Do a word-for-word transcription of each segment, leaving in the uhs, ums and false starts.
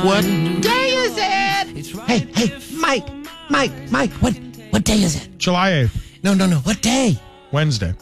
What day is it? Hey, hey, Mike, Mike, Mike, what what day is it? July eighth. No, no, no, what day? Wednesday.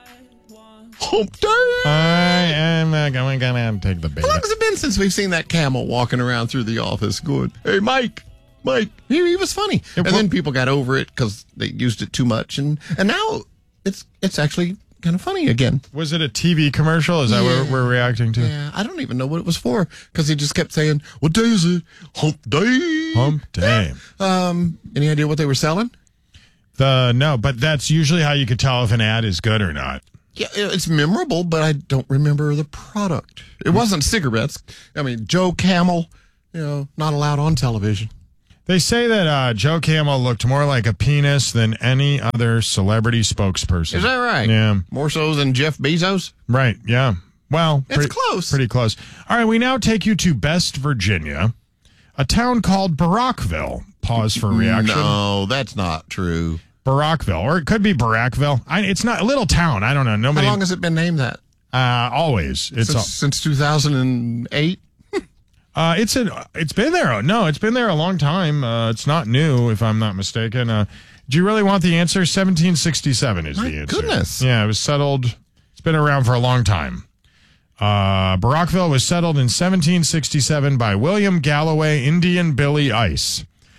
Hump day. I am uh, going to take the bait. How long has it been since we've seen that camel walking around through the office going, hey, Mike, Mike. He, he was funny. It and was- then people got over it because they used it too much. And, and now it's it's actually kind of funny again. Was it a T V commercial? Is that Yeah. what we're reacting to? Yeah, I don't even know what it was for because he just kept saying, what day is it? Hump day. Hump day. Um, any idea what they were selling? The no, but that's usually how you could tell if an ad is good or not. Yeah, it's memorable, but I don't remember the product. It wasn't cigarettes. I mean, Joe Camel, you know, not allowed on television. They say that uh, Joe Camel looked more like a penis than any other celebrity spokesperson. Is that right? Yeah. More so than Jeff Bezos? Right, yeah. Well, It's close. Pretty close. All right, we now take you to Best Virginia, a town called Barackville. Pause for reaction. No, that's not true. Barackville, or it could be Barackville. I, it's not a little town. I don't know. How Nobody. long has it been named that? Uh, always. It's Since, a, since two thousand eight? uh, it's a, it's been there. No, it's been there a long time. Uh, it's not new, if I'm not mistaken. Uh, do you really want the answer? seventeen sixty-seven is My the answer. goodness. Yeah, it was settled. It's been around for a long time. Uh, Barackville was settled in seventeen sixty-seven by William Galloway, Indian Billy Ice.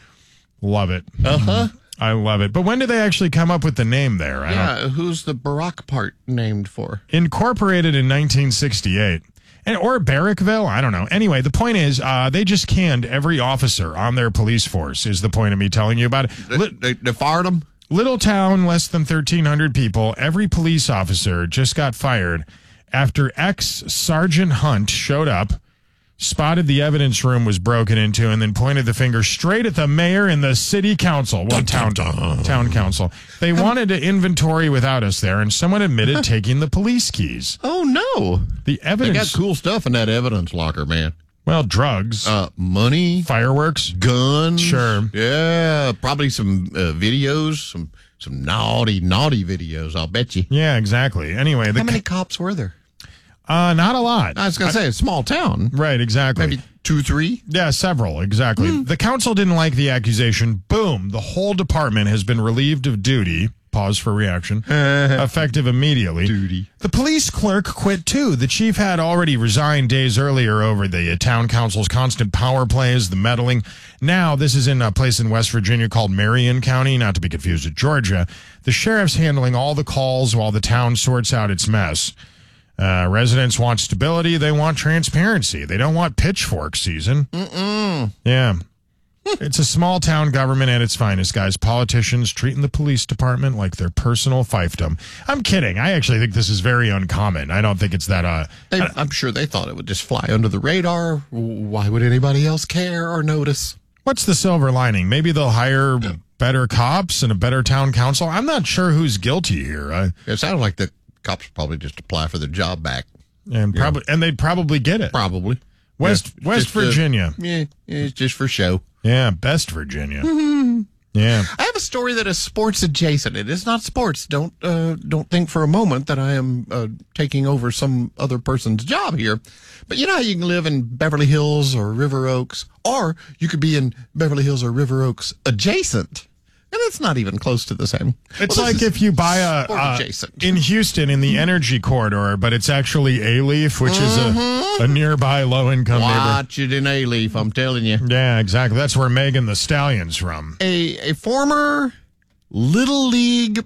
Love it. Uh-huh. I love it. But when did they actually come up with the name there? I don't, Yeah, who's the Barack part named for? incorporated in nineteen sixty-eight. And, or Barrackville, I don't know. Anyway, the point is, uh, they just canned every officer on their police force, is the point of me telling you about it. They, Li- they, they fired him? little town, less than thirteen hundred people. Every police officer just got fired after ex-Sergeant Hunt showed up, spotted the evidence room was broken into, and then pointed the finger straight at the mayor and the city council. Well, town, town council. They wanted to inventory without us there, and someone admitted taking the police keys. Oh, no. The They evidence, got cool stuff in that evidence locker, man. well, drugs, Uh, money, fireworks. guns. Sure. Yeah, probably some uh, videos, some some naughty, naughty videos, I'll bet you. Yeah, exactly. Anyway, the How many cops were there? uh, not a lot. I was going to say, a small town. Right, exactly. Maybe two, three? Yeah, several, exactly. The council didn't like the accusation. Boom. The whole department has been relieved of duty. Pause for reaction. Effective immediately. Duty. The police clerk quit too. The chief had already resigned days earlier over the uh, town council's constant power plays, the meddling. Now, this is in a place in West Virginia called Marion County, not to be confused with Georgia. The sheriff's handling all the calls while the town sorts out its mess. Uh, residents want stability. They want transparency. They don't want pitchfork season. Mm-mm. Yeah. It's a small town government at its finest, guys. Politicians treating the police department like their personal fiefdom. I'm kidding. I actually think this is very uncommon. I don't think it's that, uh, They, I'm sure they thought it would just fly under the radar. Why would anybody else care or notice? what's the silver lining? Maybe they'll hire better cops and a better town council. I'm not sure who's guilty here. I, It sounded like the cops probably just apply for their job back. and probably, and they'd probably get it. Probably. West, Yeah, West just, uh, Virginia. Yeah, it's just for show. Yeah, best Virginia. Yeah. I have a story that is sports adjacent. It is not sports. Don't uh, don't think for a moment that I am uh, taking over some other person's job here. But you know how you can live in Beverly Hills or River Oaks, or you could be in Beverly Hills or River Oaks adjacent, and it's not even close to the same. It's Well, this like is if you buy a sport uh, adjacent. in Houston in the energy corridor, but it's actually A-Leaf, which is a, a nearby low-income neighborhood. Watch it in A-Leaf, I'm telling you. Yeah, exactly. That's where Megan the Stallion's from. A, a former Little League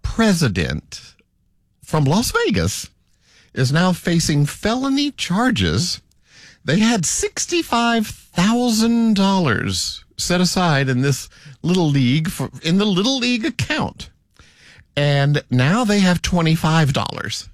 president from Las Vegas is now facing felony charges. They had sixty-five thousand dollars set aside in this Little League, for, in the Little League account. And now they have twenty-five dollars.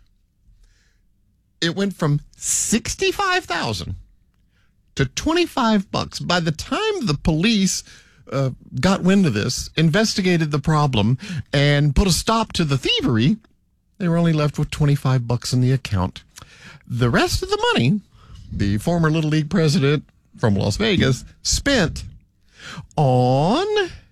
It went from sixty-five thousand to twenty-five bucks. By the time the police uh, got wind of this, investigated the problem, and put a stop to the thievery, they were only left with twenty-five bucks in the account. The rest of the money, the former Little League president from Las Vegas spent on,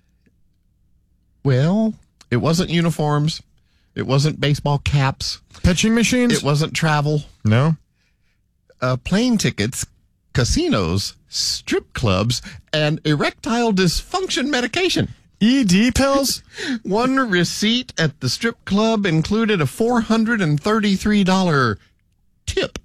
well, it wasn't uniforms. It wasn't baseball caps. Pitching machines? It wasn't travel. No. Uh, plane tickets, casinos, strip clubs, and erectile dysfunction medication. E D pills? One receipt at the strip club included a four hundred thirty-three dollars tip.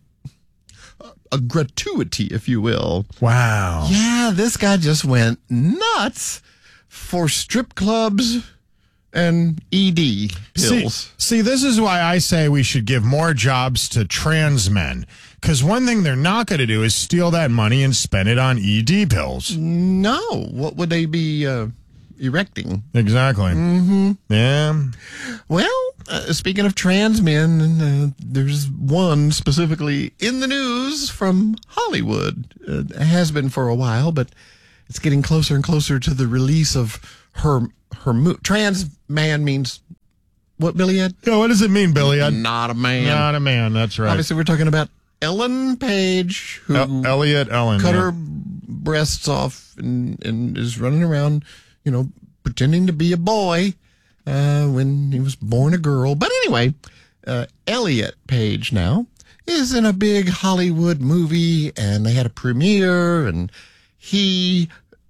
A gratuity, if you will. Wow. Yeah, this guy just went nuts for strip clubs and E D pills. See, see, this is why I say we should give more jobs to trans men. Because one thing they're not going to do is steal that money and spend it on E D pills. No. What would they be uh, erecting? Exactly. Mm-hmm. Yeah. Well, uh, speaking of trans men, uh, there's one specifically in the news from Hollywood. Uh, it has been for a while, but it's getting closer and closer to the release of her her mo- trans man means what, Billy Ed? Yeah, what does it mean, Billy? Ed? Not a man. Not a man, that's right. Obviously, we're talking about Ellen Page, who El- Elliot Ellen. cut yeah. her breasts off and, and is running around, you know, pretending to be a boy uh, when he was born a girl. But anyway, uh, Elliot Page now is in a big Hollywood movie, and they had a premiere, and he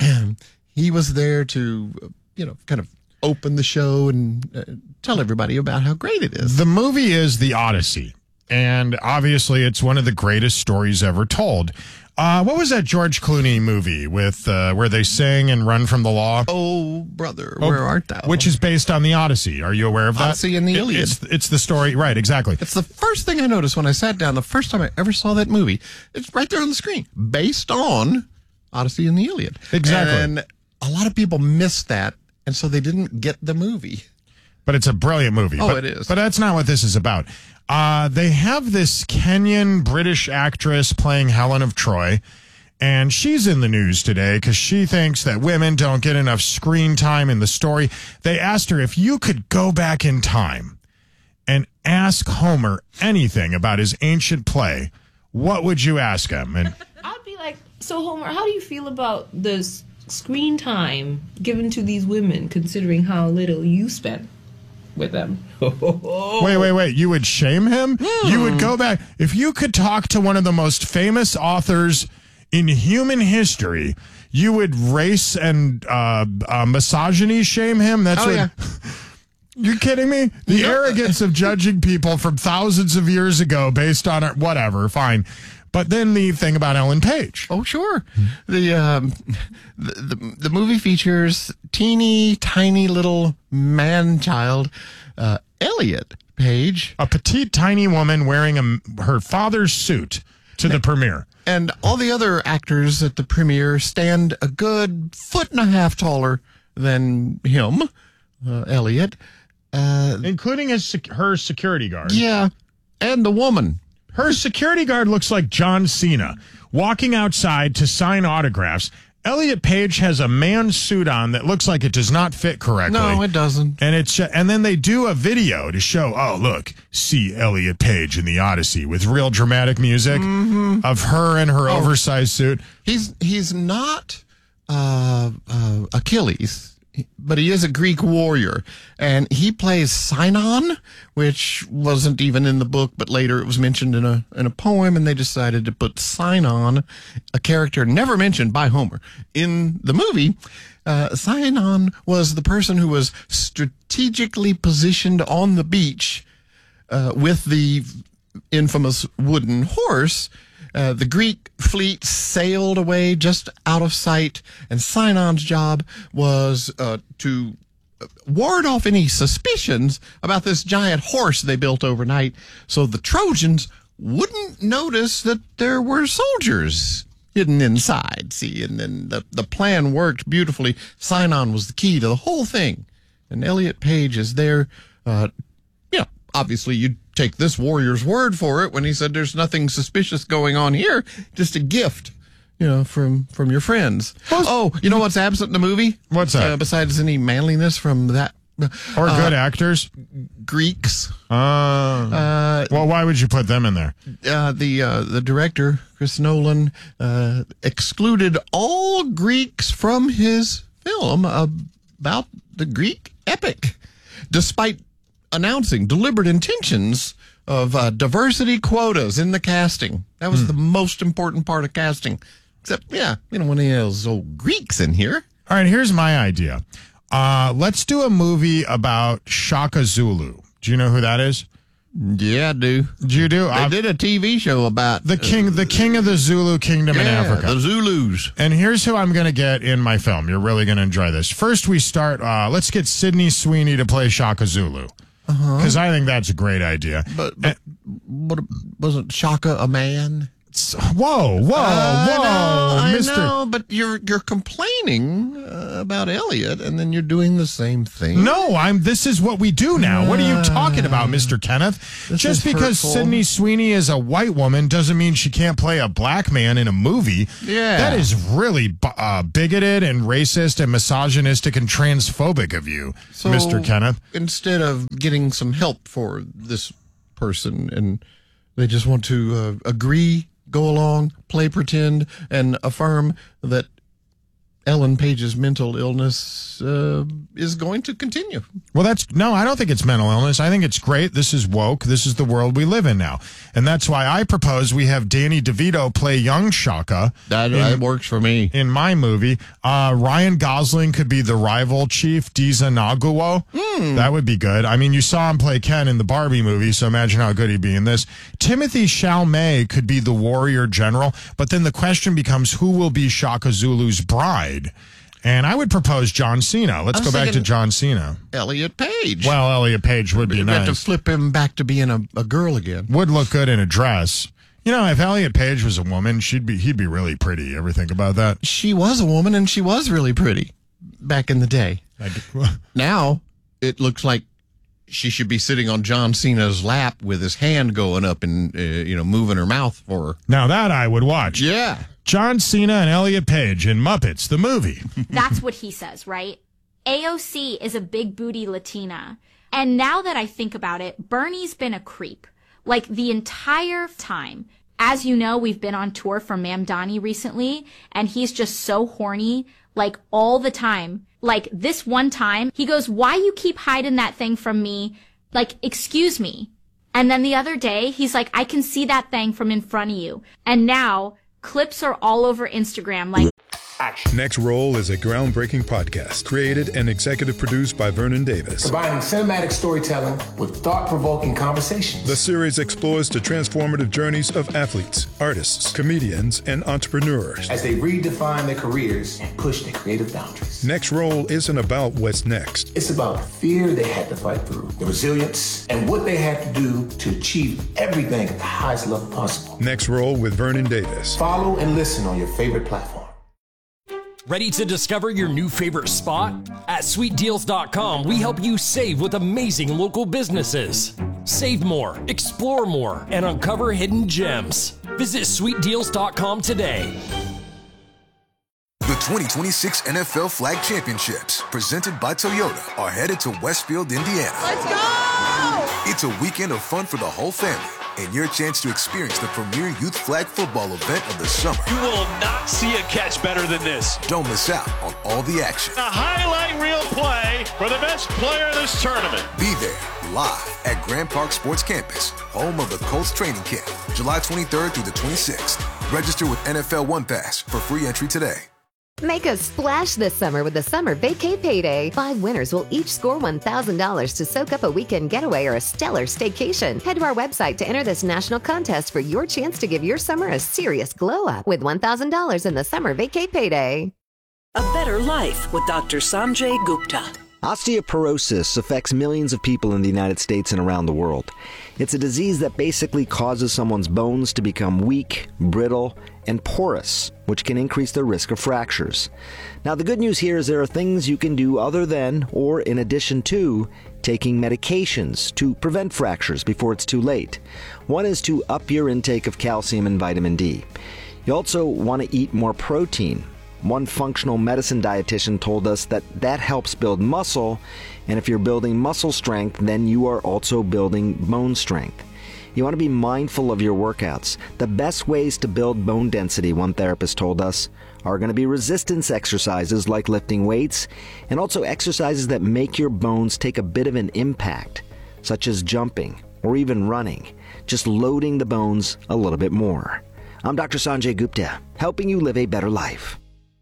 he was there to, you know, kind of open the show and uh, tell everybody about how great it is. The movie is The Odyssey, and obviously it's one of the greatest stories ever told. Uh, what was that George Clooney movie with uh, where they sing and run from the law? Oh, brother, where Oh, art thou? Which is based on The Odyssey. Are you aware of that? Odyssey and the It- Iliad. It's, it's the story, right, exactly. It's the first thing I noticed when I sat down, the first time I ever saw that movie. It's right there on the screen, based on Odyssey and the Iliad. Exactly. And a lot of people missed that, and so they didn't get the movie. But it's a brilliant movie. Oh, but, it is. But that's not what this is about. Uh, they have this Kenyan British actress playing Helen of Troy, and she's in the news today because she thinks that women don't get enough screen time in the story. They asked her, if you could go back in time and ask Homer anything about his ancient play, what would you ask him? And I'd be like, so Homer, how do you feel about the s- screen time given to these women, considering how little you spent with them? wait, wait, wait. You would shame him? You would go back. If you could talk to one of the most famous authors in human history, you would race and uh, uh, misogyny shame him? That's Oh, what. yeah. You're kidding me? The No. arrogance of judging people from thousands of years ago based on it, whatever, fine. But then the thing about Ellen Page. Oh, sure. The, um, the, the the movie features teeny, tiny little man-child, uh, Elliot Page, A petite, tiny woman wearing a, her father's suit to the premiere. and all the other actors at the premiere stand a good foot and a half taller than him, uh, Elliot. Uh, Including his, sec- her security guard. yeah, and the woman. Her security guard looks like John Cena walking outside to sign autographs. Elliot Page has a man's suit on that looks like it does not fit correctly. No, it doesn't. And it's and then they do a video to show, oh, look, see Elliot Page in the Odyssey with real dramatic music of her in her oversized suit. He's he's not uh, uh, Achilles, but he is a Greek warrior, and he plays Sinon, which wasn't even in the book, but later it was mentioned in a in a poem, and they decided to put Sinon, a character never mentioned by Homer, in the movie. Uh, Sinon was the person who was strategically positioned on the beach uh, with the infamous wooden horse. Uh, the Greek fleet sailed away just out of sight, and Sinon's job was uh, to ward off any suspicions about this giant horse they built overnight, so the Trojans wouldn't notice that there were soldiers hidden inside. See, and then the, the plan worked beautifully. Sinon was the key to the whole thing, and Elliot Page is there. Uh, you know, obviously you'd take this warrior's word for it when he said there's nothing suspicious going on here, just a gift, you know, from from your friends. Oh, you know what's absent in the movie? What's that? Uh, besides any manliness from that Or good actors. Greeks. Uh, Uh, well, why would you put them in there? uh, the uh, the director, Chris Nolan, uh, excluded all Greeks from his film about the Greek epic, despite announcing deliberate intentions of uh, diversity quotas in the casting. That was the most important part of casting. Except, yeah, you know, one of those old Greeks in here. All right, here's my idea. Uh, let's do a movie about Shaka Zulu. Do you know who that is? Yeah, I do. Do you do? They Uh, did a T V show about the king, the king of the Zulu kingdom in yeah, Africa. the Zulus. And here's who I'm going to get in my film. You're really going to enjoy this. First, we start, uh, let's get Sydney Sweeney to play Shaka Zulu. Because uh-huh. I think that's a great idea. But, but, but wasn't Shaka a man? Whoa, whoa, I whoa, know, I Mister know, but you're you're complaining uh, about Elliot, and then you're doing the same thing. No, I'm. This is what we do now. What are you talking about, Mister Kenneth? This Just is because hurtful. Sydney Sweeney is a white woman doesn't mean she can't play a black man in a movie. Yeah. That is really uh, bigoted and racist and misogynistic and transphobic of you, So, Mister Kenneth. Instead of getting some help for this person, and they just want to uh, agree, go along, play pretend, and affirm that Ellen Page's mental illness uh, is going to continue. Well, that's no, I don't think it's mental illness. I think it's great. This is woke. This is the world we live in now. And that's why I propose we have Danny DeVito play young Shaka. That, in, that works for me. In my movie. Uh, Ryan Gosling could be the rival chief, Diza Naguo. Mm. That would be good. I mean, you saw him play Ken in the Barbie movie, so imagine how good he'd be in this. Timothy Chalamet could be the warrior general, but then the question becomes who will be Shaka Zulu's bride? And I would propose John Cena. Let's go back to John Cena. Elliot Page. Well, Elliot Page would be You'd nice. have to flip him back to being a, a girl again. Would look good in a dress. You know, if Elliot Page was a woman, she'd be he'd be really pretty. You ever think about that? She was a woman, and she was really pretty back in the day. Like, Now, it looks like she should be sitting on John Cena's lap with his hand going up and, uh, you know, moving her mouth for her. now that I would watch. Yeah. John Cena and Elliot Page in Muppets, the movie. That's what he says, right? A O C is a big booty Latina. And now that I think about it, Bernie's been a creep. Like the entire time. As you know, we've been on tour for Ma'am Donnie recently, and he's just so horny, like all the time. Like this one time, he goes, "Why you keep hiding that thing from me? Like, excuse me." And then the other day, he's like, "I can see that thing from in front of you." And now clips are all over Instagram like, Next Roll is a groundbreaking podcast created and executive produced by Vernon Davis. Combining cinematic storytelling with thought-provoking conversations. The series explores the transformative journeys of athletes, artists, comedians, and entrepreneurs. As they redefine their careers and push their creative boundaries. Next Roll isn't about what's next. It's about the fear they had to fight through, the resilience, and what they had to do to achieve everything at the highest level possible. Next Roll with Vernon Davis. Follow and listen on your favorite platform. Ready to discover your new favorite spot? At sweet deals dot com, we help you save with amazing local businesses. Save more, explore more, and uncover hidden gems. Visit sweet deals dot com today. The twenty twenty-six N F L Flag Championships, presented by Toyota, are headed to Westfield, Indiana. Let's go! It's a weekend of fun for the whole family, and your chance to experience the premier youth flag football event of the summer. You will not see a catch better than this. Don't miss out on all the action. A highlight reel play for the best player in this tournament. Be there, live at Grand Park Sports Campus, home of the Colts training camp, July twenty-third through the twenty-sixth. Register with N F L One Pass for free entry today. Make a splash this summer with the Summer Vacay Payday. Five winners will each score one thousand dollars to soak up a weekend getaway or a stellar staycation. Head to our website to enter this national contest for your chance to give your summer a serious glow up with one thousand dollars in the Summer Vacay Payday. A better life with Doctor Sanjay Gupta. Osteoporosis affects millions of people in the United States and around the world. It's a disease that basically causes someone's bones to become weak, brittle, and porous, which can increase the risk of fractures. Now, the good news here is there are things you can do other than, or in addition to, taking medications to prevent fractures before it's too late. One is to up your intake of calcium and vitamin D. You also want to eat more protein. One functional medicine dietitian told us that that helps build muscle, and if you're building muscle strength, then you are also building bone strength. You want to be mindful of your workouts. The best ways to build bone density, one therapist told us, are going to be resistance exercises like lifting weights, and also exercises that make your bones take a bit of an impact, such as jumping or even running, just loading the bones a little bit more. I'm Doctor Sanjay Gupta, helping you live a better life.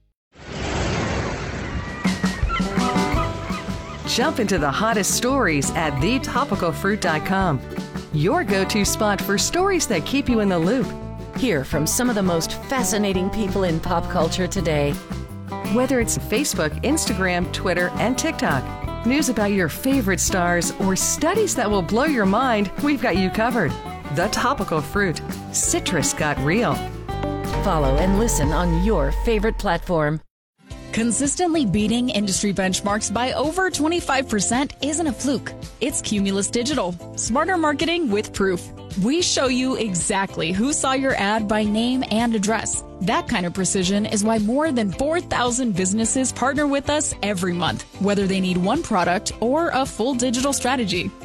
Jump into the hottest stories at the topical fruit dot com. Your go-to spot for stories that keep you in the loop. Hear from some of the most fascinating people in pop culture today. Whether it's Facebook, Instagram, Twitter, and TikTok, news about your favorite stars, or studies that will blow your mind, we've got you covered. The Topical Fruit. Citrus got real. Follow and listen on your favorite platform. Consistently beating industry benchmarks by over twenty-five percent isn't a fluke. It's Cumulus Digital. Smarter marketing with proof. We show you exactly who saw your ad by name and address. That kind of precision is why more than four thousand businesses partner with us every month, whether they need one product or a full digital strategy.